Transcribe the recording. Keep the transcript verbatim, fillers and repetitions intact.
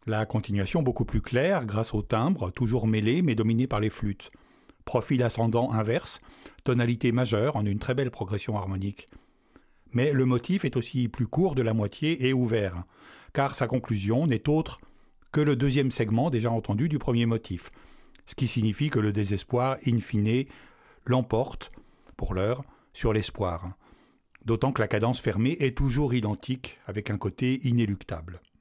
La continuation beaucoup plus claire grâce au timbre, toujours mêlé mais dominé par les flûtes. Profil ascendant inverse, tonalité majeure en une très belle progression harmonique. Mais le motif est aussi plus court de la moitié et ouvert, car sa conclusion n'est autre que le deuxième segment déjà entendu du premier motif, ce qui signifie que le désespoir, in fine, l'emporte, pour l'heure, sur l'espoir. D'autant que la cadence fermée est toujours identique, avec un côté inéluctable.